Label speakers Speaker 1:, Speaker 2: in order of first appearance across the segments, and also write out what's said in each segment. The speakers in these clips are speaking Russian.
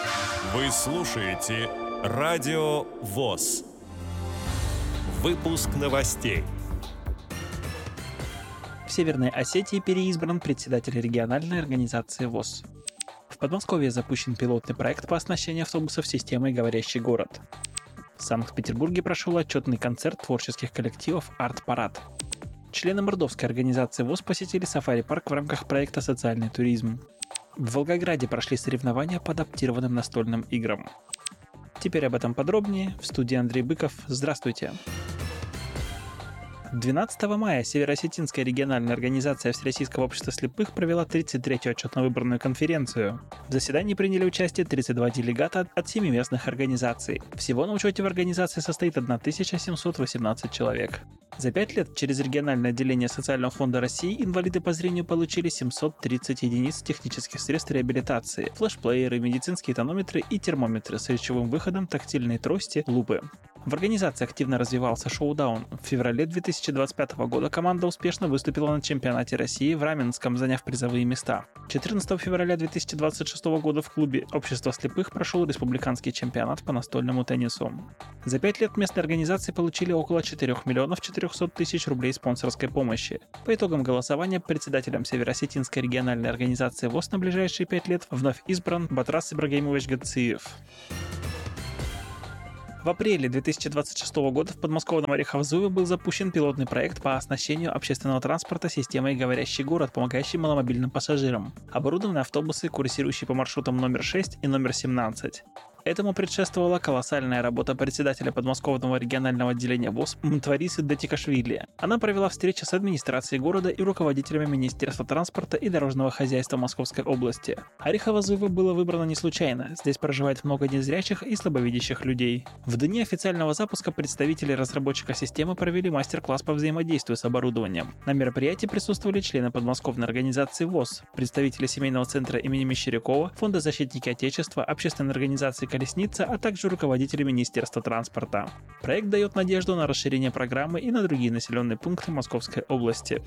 Speaker 1: Вы слушаете Радио ВОС. Выпуск новостей.
Speaker 2: В Северной Осетии переизбран председатель региональной организации ВОС. В Подмосковье запущен пилотный проект по оснащению автобусов системой «Говорящий город». В Санкт-Петербурге прошел отчетный концерт творческих коллективов «Арт-парад». Члены Мордовской организации ВОС посетили сафари-парк в рамках проекта «Социальный туризм». В Волгограде прошли соревнования по адаптированным настольным играм. Теперь об этом подробнее. В студии Андрей Быков. Здравствуйте. 12 мая Северо-Осетинская региональная организация Всероссийского общества слепых провела 33-ю отчетно-выборную конференцию. В заседании приняли участие 32 делегата от 7 местных организаций. Всего на учете в организации состоит 1718 человек. За 5 лет через региональное отделение Социального фонда России инвалиды по зрению получили 730 единиц технических средств реабилитации, флешплееры, медицинские тонометры и термометры с речевым выходом, тактильные трости, лупы. В организации активно развивался шоу-даун. В феврале 2025 года команда успешно выступила на чемпионате России в Раменском, заняв призовые места. 14 февраля 2026 года в клубе Общества слепых прошел республиканский чемпионат по настольному теннису. За 5 лет местные организации получили около 4 миллионов 400 тысяч рублей спонсорской помощи. По итогам голосования председателем Северо-Осетинской региональной организации ВОС на ближайшие 5 лет вновь избран Батрас Ибрагимович Гациев. В апреле 2026 года в подмосковном Орехово-Зуеве был запущен пилотный проект по оснащению общественного транспорта системой «Говорящий город», помогающий маломобильным пассажирам. Оборудованы автобусы, курсирующие по маршрутам номер 6 и номер 17. Этому предшествовала колоссальная работа председателя подмосковного регионального отделения ВОС Мтварисы Датикашвили. Она провела встречи с администрацией города и руководителями Министерства транспорта и дорожного хозяйства Московской области. Орехово-Зуево было выбрано не случайно. Здесь проживает много незрячих и слабовидящих людей. В дни официального запуска представители разработчика системы провели мастер-класс по взаимодействию с оборудованием. На мероприятии присутствовали члены подмосковной организации ВОС, представители семейного центра имени Мещерякова, Фонда защитники Отечества, общественной организации «Колесница», а также руководители Министерства транспорта. Проект дает надежду на расширение программы и на другие населенные пункты Московской области.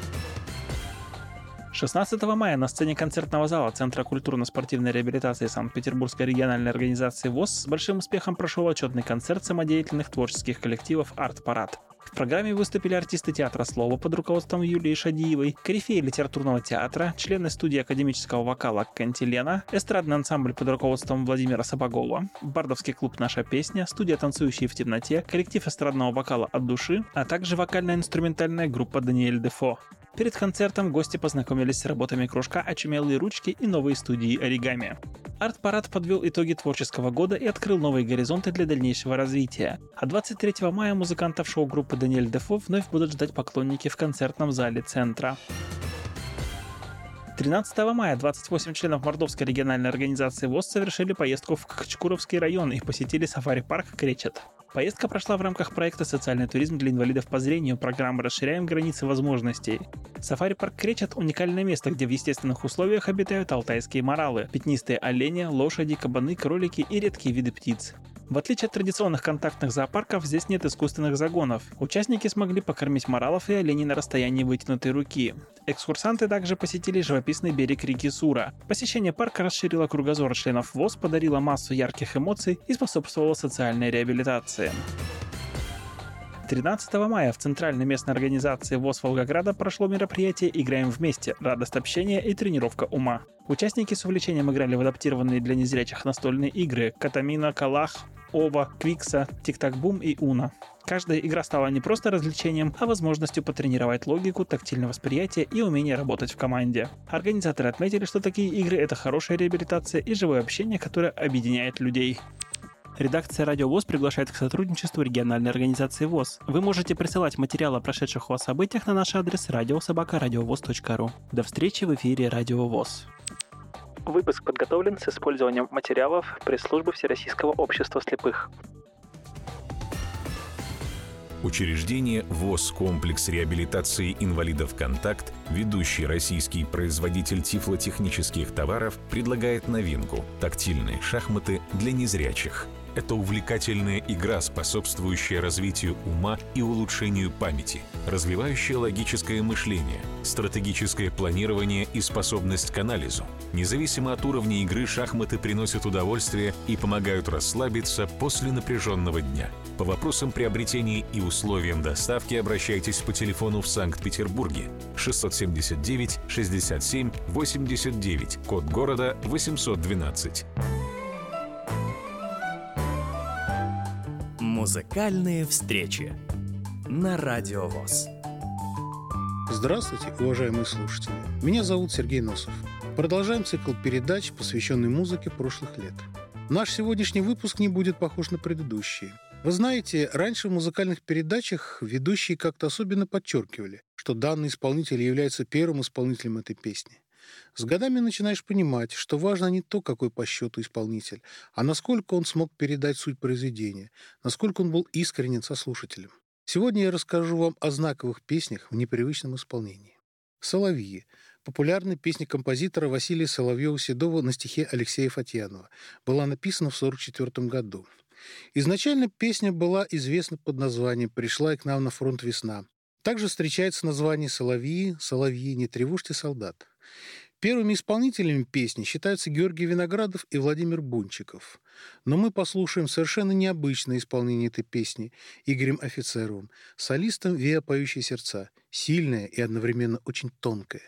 Speaker 2: 16 мая на сцене концертного зала Центра культурно-спортивной реабилитации Санкт-Петербургской региональной организации ВОС с большим успехом прошел отчетный концерт самодеятельных творческих коллективов «Арт-парад». В программе выступили артисты театра «Слово» под руководством Юлии Шадиевой, корифеи литературного театра, члены студии академического вокала «Кантилена», эстрадный ансамбль под руководством Владимира Сапогова, бардовский клуб «Наша песня», студия «Танцующие в темноте», коллектив эстрадного вокала «От души», а также вокально-инструментальная группа «Даниэль Дефо». Перед концертом гости познакомились с работами кружка «Очумелые ручки» и новой студии «Оригами». Арт-парад подвел итоги творческого года и открыл новые горизонты для дальнейшего развития. А 23 мая музыкантов шоу-группы «Даниэль Дефо» вновь будут ждать поклонники в концертном зале центра. 13 мая 28 членов Мордовской региональной организации ВОС совершили поездку в Качкуровский район и посетили сафари-парк «Кречет». Поездка прошла в рамках проекта «Социальный туризм для инвалидов по зрению» программы «Расширяем границы возможностей». Сафари-парк «Кречет» – уникальное место, где в естественных условиях обитают алтайские моралы, пятнистые олени, лошади, кабаны, кролики и редкие виды птиц. В отличие от традиционных контактных зоопарков, здесь нет искусственных загонов. Участники смогли покормить моралов и оленей на расстоянии вытянутой руки. Экскурсанты также посетили живописный берег реки Сура. Посещение парка расширило кругозор членов ВОС, подарило массу ярких эмоций и способствовало социальной реабилитации. 13 мая в Центральной местной организации ВОС Волгограда прошло мероприятие «Играем вместе. Радость общения и тренировка ума». Участники с увлечением играли в адаптированные для незрячих настольные игры «Катамина», «Калах», «Ова», «Квикса», «Тик-так-бум» и «Уна». Каждая игра стала не просто развлечением, а возможностью потренировать логику, тактильное восприятие и умение работать в команде. Организаторы отметили, что такие игры – это хорошая реабилитация и живое общение, которое объединяет людей. Редакция «Радио ВОС» приглашает к сотрудничеству региональной организации ВОС. Вы можете присылать материалы о прошедших у вас событиях на наш адрес radio@radiovoz.ru. До встречи в эфире «Радио ВОС». Выпуск подготовлен с использованием материалов пресс-службы Всероссийского общества слепых.
Speaker 3: Учреждение ВОС «Комплекс реабилитации инвалидов «Контакт», ведущий российский производитель тифлотехнических товаров, предлагает новинку – тактильные шахматы для незрячих. – это увлекательная игра, способствующая развитию ума и улучшению памяти, развивающая логическое мышление, стратегическое планирование и способность к анализу. Независимо от уровня игры, шахматы приносят удовольствие и помогают расслабиться после напряженного дня. По вопросам приобретения и условиям доставки обращайтесь по телефону в Санкт-Петербурге 679 67 89, код города 812.
Speaker 4: Музыкальные встречи на Радио ВОС.
Speaker 5: Здравствуйте, уважаемые слушатели. Меня зовут Сергей Носов. Продолжаем цикл передач, посвященный музыке прошлых лет. Наш сегодняшний выпуск не будет похож на предыдущие. Вы знаете, раньше в музыкальных передачах ведущие как-то особенно подчеркивали, что данный исполнитель является первым исполнителем этой песни. С годами начинаешь понимать, что важно не то, какой по счету исполнитель, а насколько он смог передать суть произведения, насколько он был искренен со слушателем. Сегодня я расскажу вам о знаковых песнях в непривычном исполнении. «Соловьи» – популярная песня композитора Василия Соловьева-Седова на стихе Алексея Фатьянова. Была написана в 1944 году. Изначально песня была известна под названием «Пришла и к нам на фронт весна». Также встречается название «Соловьи», «Соловьи, не тревожьте солдат». Первыми исполнителями песни считаются Георгий Виноградов и Владимир Бунчиков. Но мы послушаем совершенно необычное исполнение этой песни Игорем Офицеровым, солистом «Веа поющие сердца», сильное и одновременно очень тонкое.